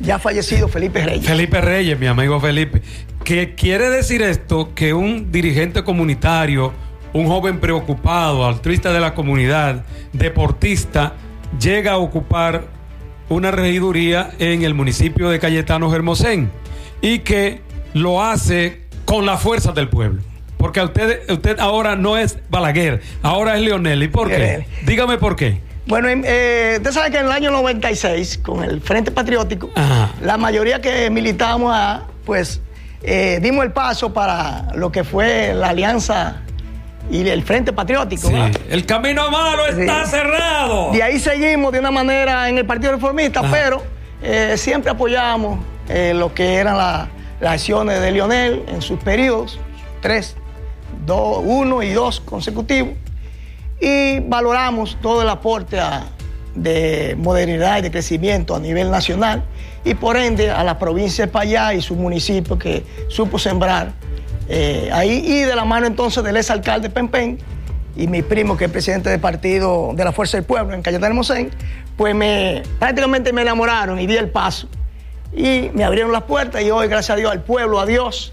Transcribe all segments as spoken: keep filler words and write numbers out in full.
ya fallecido Felipe Reyes. Felipe Reyes, mi amigo Felipe. ¿Qué quiere decir esto? Que un dirigente comunitario, un joven preocupado, altruista de la comunidad, deportista, llega a ocupar una regiduría en el municipio de Cayetano Hermosén y que lo hace con la fuerza del pueblo. Porque a usted, usted ahora no es Balaguer, ahora es Leonel. ¿Y por qué? Dígame por qué. Bueno, eh, usted sabe que en el año noventa y seis, con el Frente Patriótico, ajá, la mayoría que militábamos, a, pues, eh, dimos el paso para lo que fue la alianza y el Frente Patriótico. Sí. El camino malo está sí. cerrado. De ahí seguimos de una manera en el Partido Reformista, ajá, pero eh, siempre apoyamos eh, lo que eran la, las acciones de Leonel en sus periodos, tres, dos, uno y dos consecutivos. Y valoramos todo el aporte a, de modernidad y de crecimiento a nivel nacional y por ende a la provincia de Payá y su municipio que supo sembrar eh, ahí, y de la mano entonces del exalcalde Pempén y mi primo que es presidente del partido de la Fuerza del Pueblo en Cayetano Hermosén, pues me, prácticamente me enamoraron y di el paso y me abrieron las puertas y hoy gracias a Dios, al pueblo, a Dios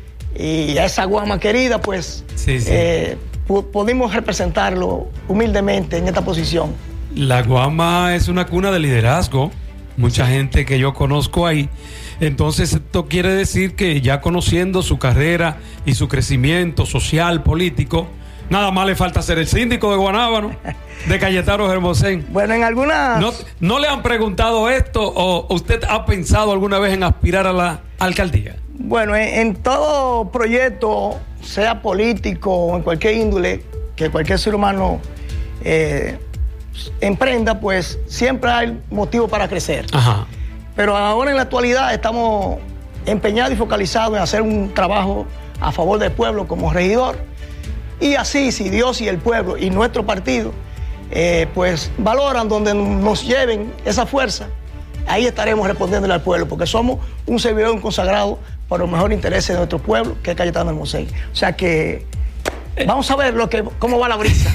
y a esa guama querida, pues sí, sí. Eh, pudimos representarlo humildemente en esta posición. La Guama es una cuna de liderazgo, mucha gente que yo conozco ahí. Entonces esto quiere decir que ya conociendo su carrera y su crecimiento social, político, nada más le falta ser el síndico de Guanábano, de Cayetano Hermosén. Bueno, en algunas... ¿No, ¿No le han preguntado esto o usted ha pensado alguna vez en aspirar a la alcaldía? Bueno, en, en todo proyecto, sea político o en cualquier índole que cualquier ser humano eh, emprenda, pues siempre hay motivo para crecer. Ajá. Pero ahora en la actualidad estamos empeñados y focalizados en hacer un trabajo a favor del pueblo como regidor. Y así, si Dios y el pueblo y nuestro partido eh, pues valoran donde nos lleven esa fuerza, ahí estaremos respondiéndole al pueblo, porque somos un servidor, un consagrado por los mejores intereses de nuestro pueblo, que es Cayetano Hermosén. O sea que vamos a ver lo que, cómo va la brisa.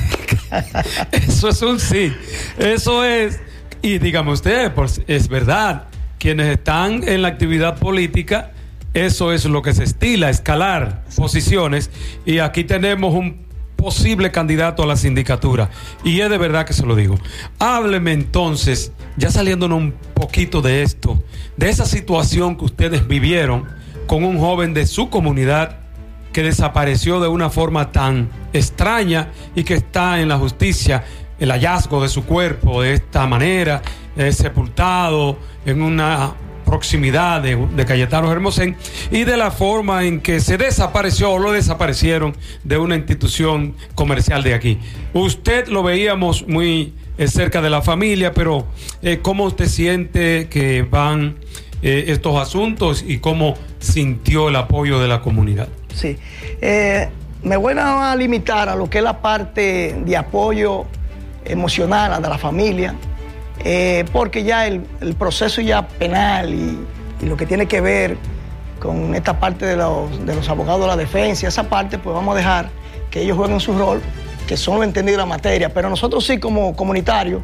Eso es un sí. Eso es. Y dígame usted, pues es verdad, quienes están en la actividad política, eso es lo que se estila, escalar posiciones. Y aquí tenemos un posible candidato a la sindicatura. Y es de verdad que se lo digo. Hábleme entonces, ya saliéndonos un poquito de esto, de esa situación que ustedes vivieron con un joven de su comunidad que desapareció de una forma tan extraña y que está en la justicia, el hallazgo de su cuerpo de esta manera, eh, sepultado en una proximidad de, de Cayetano Hermosén, y de la forma en que se desapareció o lo desaparecieron de una institución comercial de aquí. Usted lo veíamos muy eh, cerca de la familia, pero eh, ¿cómo usted siente que van eh, estos asuntos y cómo sintió el apoyo de la comunidad? Sí, eh, me voy a limitar a lo que es la parte de apoyo emocional a la familia, eh, porque ya el, el proceso ya penal y, y lo que tiene que ver con esta parte de los, de los abogados de la defensa, esa parte pues vamos a dejar que ellos jueguen su rol, que son los entendidos de la materia, pero nosotros sí como comunitarios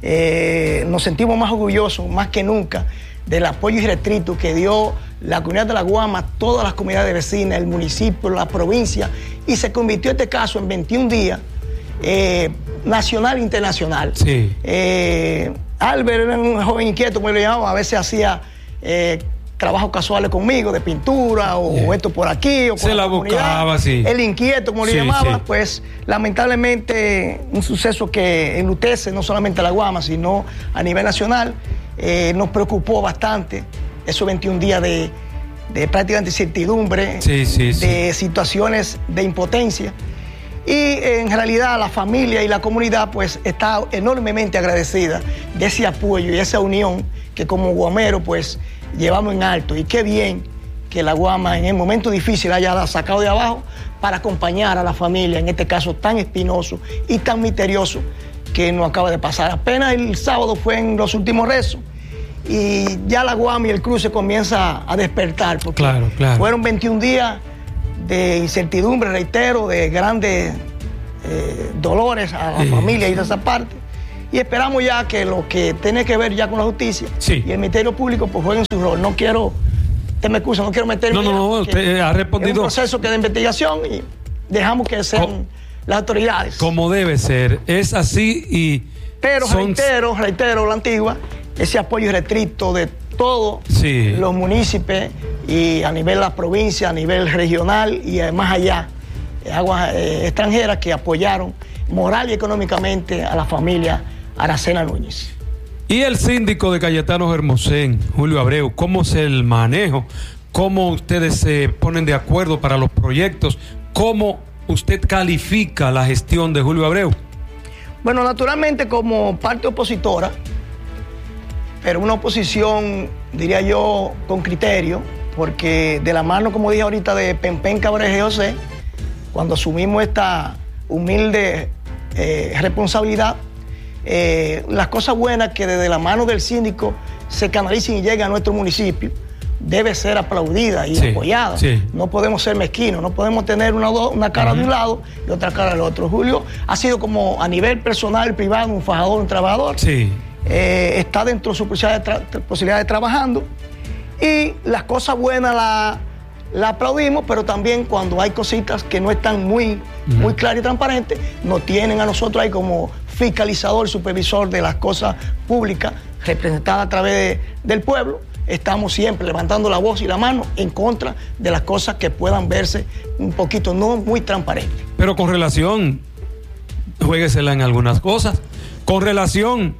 eh, nos sentimos más orgullosos, más que nunca, del apoyo irrestricto que dio la comunidad de La Guama, todas las comunidades vecinas, el municipio, la provincia, y se convirtió este caso en veintiún días, eh, nacional e internacional. Sí. Eh, Albert era un joven inquieto, como lo llamaba, a veces hacía eh, trabajos casuales conmigo, de pintura, o yeah. esto por aquí, o por se la, la buscaba, sí. El inquieto, como sí, le llamaba, sí. Pues lamentablemente un suceso que enlutece no solamente a La Guama, sino a nivel nacional, eh, nos preocupó bastante. Esos veintiún días de, de prácticamente incertidumbre, sí, sí, sí. de situaciones de impotencia. Y en realidad la familia y la comunidad pues está enormemente agradecida de ese apoyo y esa unión que como guamero pues llevamos en alto. Y qué bien que La Guama en el momento difícil haya sacado de abajo para acompañar a la familia en este caso tan espinoso y tan misterioso que nos acaba de pasar. Apenas el sábado fue en los últimos rezos y ya La Guama y el cruce comienza a despertar, porque claro, claro. fueron veintiún días de incertidumbre, reitero, de grandes eh, dolores a la sí, familia sí. y de esa parte. y esperamos ya que lo que tiene que ver ya con la justicia sí. y el Ministerio Público pues jueguen su rol. No quiero, te me excusa, no quiero meterme. No, no, no, usted ha respondido. Es un proceso que de investigación y dejamos que sean Co las autoridades. Como debe ser, es así y... Pero son... reitero, reitero la antigua, ese apoyo restricto de todos sí. los municipios y a nivel de la provincia, a nivel regional y más allá, aguas eh, extranjeras que apoyaron moral y económicamente a la familia Aracena Núñez. Y el síndico de Cayetano Hermosén, Julio Abreu, ¿cómo es el manejo? ¿Cómo ustedes se ponen de acuerdo para los proyectos? ¿Cómo usted califica la gestión de Julio Abreu? Bueno, naturalmente como parte opositora, pero una oposición, diría yo, con criterio, porque de la mano, como dije ahorita, de Pempen Cabrera José, cuando asumimos esta humilde eh, responsabilidad, eh, las cosas buenas que desde la mano del síndico se canalicen y lleguen a nuestro municipio, debe ser aplaudida y sí, apoyada. Sí. No podemos ser mezquinos, no podemos tener una, una cara uh-huh. de un lado y otra cara del otro. Julio ha sido como a nivel personal, privado, un fajador, un trabajador. Sí. Eh, está dentro de su posibilidad de, tra posibilidad de trabajando y las cosas buenas las la aplaudimos, pero también cuando hay cositas que no están muy, uh-huh. muy claras y transparentes, nos tienen a nosotros ahí como fiscalizador, supervisor de las cosas públicas representadas a través de, del pueblo. Estamos siempre levantando la voz y la mano en contra de las cosas que puedan verse un poquito no muy transparentes. Pero con relación, juéguesela en algunas cosas, con relación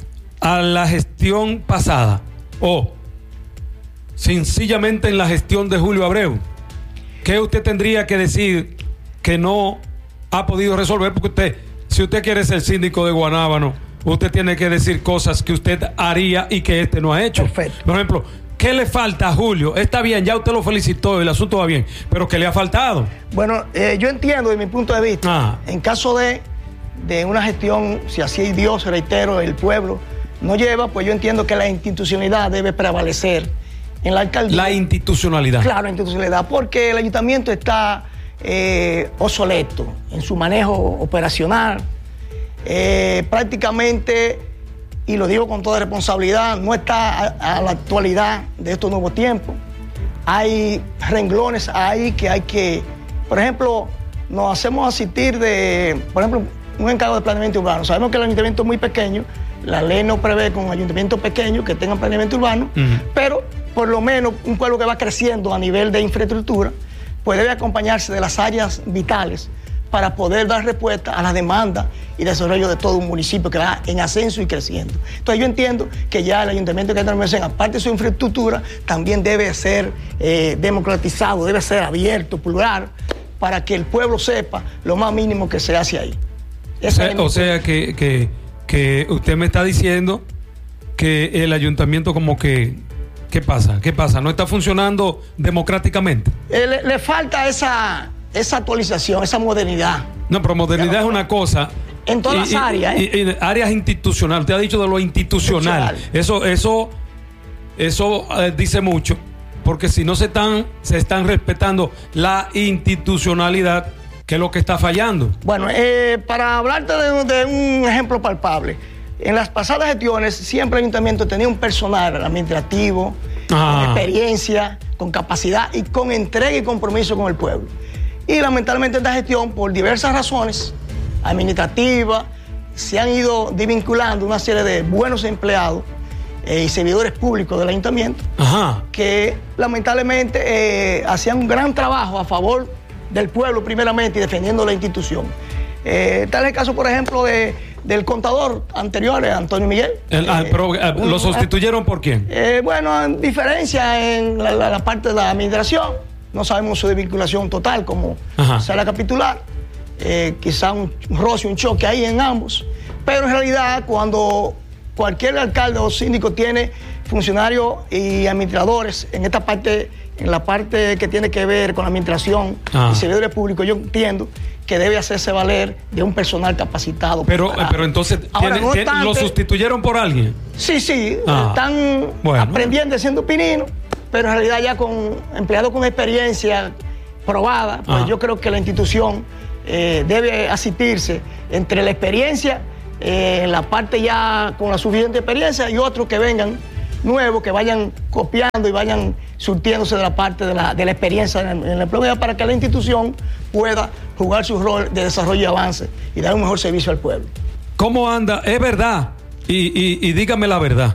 a la gestión pasada o sencillamente en la gestión de Julio Abreu, ¿qué usted tendría que decir que no ha podido resolver? Porque usted, si usted quiere ser síndico de Guanábano, usted tiene que decir cosas que usted haría y que este no ha hecho. Perfecto. Por ejemplo, ¿qué le falta a Julio? Está bien, ya usted lo felicitó, el asunto va bien, pero ¿qué le ha faltado? Bueno, eh, yo entiendo desde mi punto de vista, ah. en caso de, de una gestión, si así es Dios, reitero, el pueblo no lleva, pues yo entiendo que la institucionalidad debe prevalecer en la alcaldía. La institucionalidad. Claro, la institucionalidad, porque el ayuntamiento está eh, obsoleto en su manejo operacional. Eh, prácticamente, y lo digo con toda responsabilidad, no está a, a la actualidad de estos nuevos tiempos. Hay renglones ahí que hay que, por ejemplo, nos hacemos asistir de, por ejemplo, un encargo de planeamiento urbano. Sabemos que el ayuntamiento es muy pequeño, la ley no prevé con ayuntamientos pequeños que tengan planeamiento urbano, uh-huh. pero por lo menos un pueblo que va creciendo a nivel de infraestructura, pues debe acompañarse de las áreas vitales para poder dar respuesta a las demandas y desarrollo de todo un municipio que va en ascenso y creciendo. Entonces yo entiendo que ya el Ayuntamiento de Cayetano Hermosén, aparte de su infraestructura, también debe ser eh, democratizado, debe ser abierto, plural, para que el pueblo sepa lo más mínimo que se hace ahí. O sea, o sea que, que, que usted me está diciendo que el ayuntamiento como que... ¿Qué pasa? ¿Qué pasa? ¿No está funcionando democráticamente? Eh, le, le falta esa... esa actualización, esa modernidad. No, pero modernidad es una cosa. En todas y, las áreas. Y, ¿eh? y, y áreas institucionales. Usted ha dicho de lo institucional. institucional. Eso, eso, eso eh, dice mucho, porque si no se están, se están respetando la institucionalidad, ¿qué es lo que está fallando? Bueno, eh, para hablarte de, de un ejemplo palpable, en las pasadas gestiones siempre el ayuntamiento tenía un personal administrativo, ah. con experiencia, con capacidad y con entrega y compromiso con el pueblo. Y lamentablemente esta gestión, por diversas razones administrativas, se han ido desvinculando una serie de buenos empleados eh, y servidores públicos del ayuntamiento, Ajá. que lamentablemente eh, hacían un gran trabajo a favor del pueblo primeramente y defendiendo la institución. Eh, tal es el caso, por ejemplo, de, del contador anterior, Antonio Miguel. El, eh, pero, eh, ¿Lo sustituyeron por quién? Eh, bueno, en diferencia en la, la, la parte de la administración. No sabemos su desvinculación total, como sale a capitular. Eh, quizá un roce, un choque ahí en ambos. Pero en realidad, cuando cualquier alcalde o síndico tiene funcionarios y administradores en esta parte, en la parte que tiene que ver con la administración ah. y servidores públicos, yo entiendo que debe hacerse valer de un personal capacitado. Pero, pero entonces, Ahora, tiene, no tiene, obstante, ¿lo sustituyeron por alguien? Sí, sí, ah. están bueno. aprendiendo, siendo pininos, pero en realidad ya con empleados con experiencia probada, pues ah. yo creo que la institución eh, debe asistirse entre la experiencia eh, en la parte ya con la suficiente experiencia y otros que vengan nuevos, que vayan copiando y vayan surtiéndose de la parte de la, de la experiencia en el, en el empleo para que la institución pueda jugar su rol de desarrollo y avance y dar un mejor servicio al pueblo. ¿Cómo anda? Es verdad, y, y, y dígame la verdad,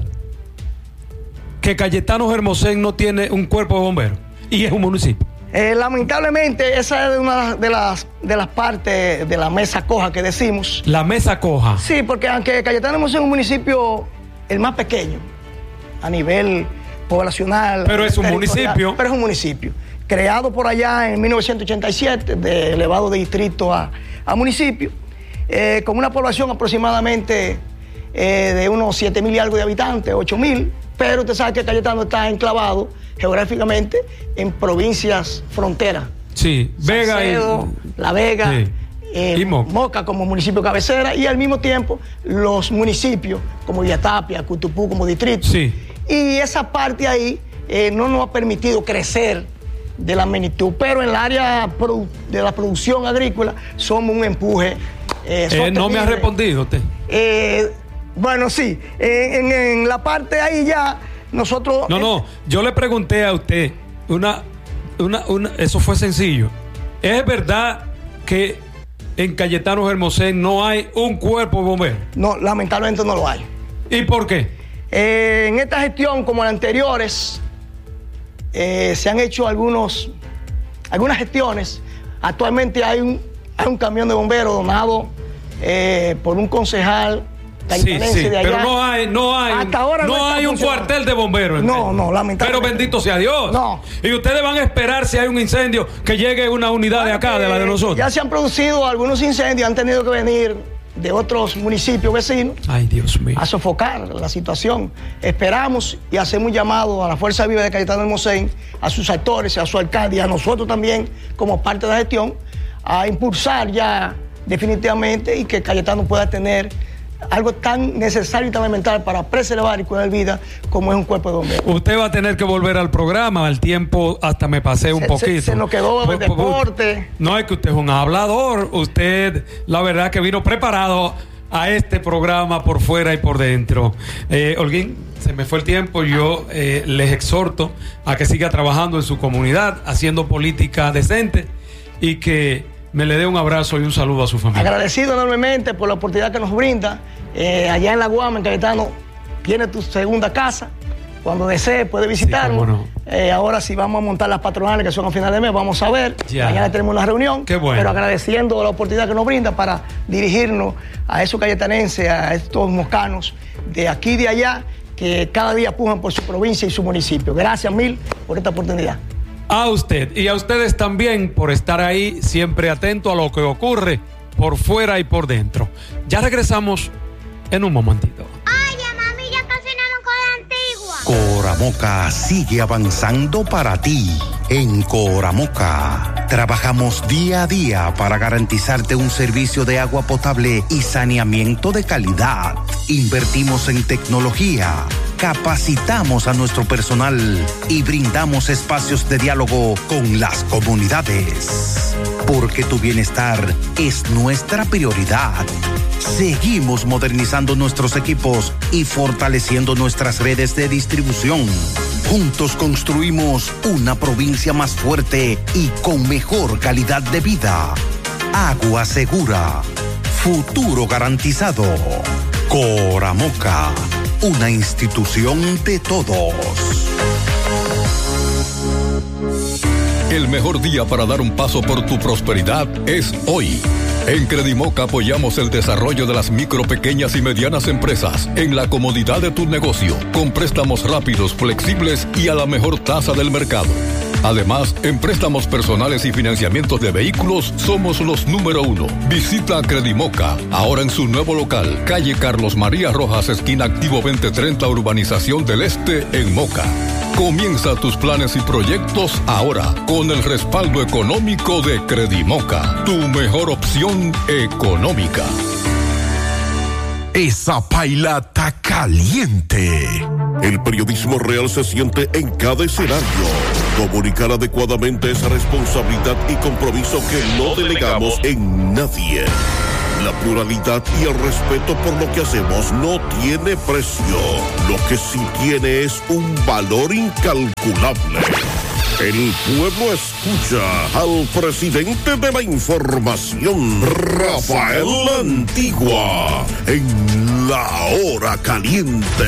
que Cayetano Hermosén no tiene un cuerpo de bomberos y es un municipio. Eh, lamentablemente, esa es una de las, de las partes de la mesa coja que decimos. La mesa coja. Sí, porque aunque Cayetano Hermosén es un municipio el más pequeño a nivel poblacional. Pero es un municipio. Pero es un municipio. Creado por allá en mil novecientos ochenta y siete, de elevado de distrito a, a municipio, eh, con una población aproximadamente eh, de unos siete mil y algo de habitantes, ocho mil. Pero usted sabe que Cayetano está enclavado geográficamente en provincias fronteras. Sí, Vega Salcedo, y... La Vega, sí. eh, y Moca. Moca como municipio cabecera y al mismo tiempo los municipios como Villatapia, Cutupú como distrito. Sí. Y esa parte ahí eh, no nos ha permitido crecer de la magnitud, pero en el área de la producción agrícola somos un empuje eh, eh, no me ha respondido usted. Eh, bueno, sí, en, en, en la parte ahí ya nosotros... No, no, yo le pregunté a usted, una, una, una, eso fue sencillo. ¿Es verdad que en Cayetano Hermosén no hay un cuerpo de bomberos? No, lamentablemente no lo hay. ¿Y por qué? Eh, en esta gestión, como en anteriores, eh, se han hecho algunos, algunas gestiones. Actualmente hay un, hay un camión de bomberos donado eh, por un concejal. Sí, sí, de allá. Pero no hay, no hay, Hasta ahora no, no hay un cuartel de bomberos. No, no, lamentablemente. Pero bendito sea Dios. No. Y ustedes van a esperar si hay un incendio que llegue una unidad bueno, de acá, de la de nosotros. Ya se han producido algunos incendios, han tenido que venir de otros municipios vecinos. Ay, Dios mío. A sofocar la situación. Esperamos y hacemos un llamado a la Fuerza Viva de Cayetano Hermosén, a sus actores, a su alcalde y a nosotros también, como parte de la gestión, a impulsar ya definitivamente y que Cayetano pueda tener algo tan necesario y tan elemental para preservar y cuidar vida como es un cuerpo de bomberos. Usted va a tener que volver al programa, al tiempo hasta me pasé un se, poquito. Se, se nos quedó el deporte. No, es que usted es un hablador, usted la verdad que vino preparado a este programa por fuera y por dentro. Eh, Holguín, se me fue el tiempo, yo eh, les exhorto a que siga trabajando en su comunidad, haciendo política decente y que me le dé un abrazo y un saludo a su familia. Agradecido enormemente por la oportunidad que nos brinda. Eh, allá en La Guama, en Cayetano, tiene tu segunda casa. Cuando desee, puede visitarnos. Sí, no. eh, ahora sí vamos a montar las patronales que son a final de mes, vamos a ver. Ya. Mañana tenemos una reunión. Qué bueno. Pero agradeciendo la oportunidad que nos brinda para dirigirnos a esos cayetanenses, a estos moscanos de aquí y de allá, que cada día pujan por su provincia y su municipio. Gracias mil por esta oportunidad. A usted y a ustedes también por estar ahí, siempre atento a lo que ocurre por fuera y por dentro. Ya regresamos en un momentito. Oye, mami, ya cocinaron con la antigua. Coramoca sigue avanzando para ti. En Coramoca trabajamos día a día para garantizarte un servicio de agua potable y saneamiento de calidad. Invertimos en tecnología, capacitamos a nuestro personal y brindamos espacios de diálogo con las comunidades. Porque tu bienestar es nuestra prioridad. Seguimos modernizando nuestros equipos y fortaleciendo nuestras redes de distribución. Juntos construimos una provincia más fuerte y con mejor calidad de vida. Agua segura. Futuro garantizado. Coramoca, una institución de todos. El mejor día para dar un paso por tu prosperidad es hoy. En Credimoca apoyamos el desarrollo de las micro, pequeñas y medianas empresas en la comodidad de tu negocio, con préstamos rápidos, flexibles y a la mejor tasa del mercado. Además, en préstamos personales y financiamientos de vehículos, somos los número uno. Visita Credimoca, ahora en su nuevo local, calle Carlos María Rojas, esquina Activo veinte treinta, Urbanización del Este, en Moca. Comienza tus planes y proyectos ahora con el respaldo económico de Credimoca, tu mejor opción económica. Esa paila está caliente. El periodismo real se siente en cada escenario. Comunicar adecuadamente esa responsabilidad y compromiso que no delegamos en nadie. La pluralidad y el respeto por lo que hacemos no tiene precio. Lo que sí tiene es un valor incalculable. El pueblo escucha al presidente de la información, Rafael Antigua, en La Hora Caliente.